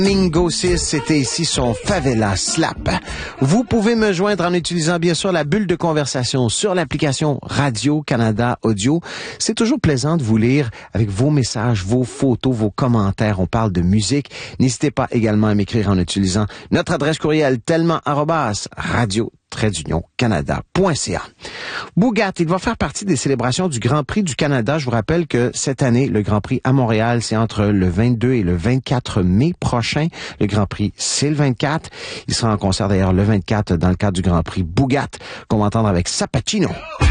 Mingo 6, c'était ici son Favela Slap. Vous pouvez me joindre en utilisant bien sûr la bulle de conversation sur l'application Radio-Canada Audio. C'est toujours plaisant de vous lire avec vos messages, vos photos, vos commentaires. On parle de musique. N'hésitez pas également à m'écrire en utilisant notre adresse courriel tellement@radio-canada.ca. Bougat, il va faire partie des célébrations du Grand Prix du Canada. Je vous rappelle que cette année, le Grand Prix à Montréal, c'est entre le 22 et le 24 mai prochain. Le Grand Prix, c'est le 24. Il sera en concert d'ailleurs le 24 dans le cadre du Grand Prix Bougat, qu'on va entendre avec Sapacino.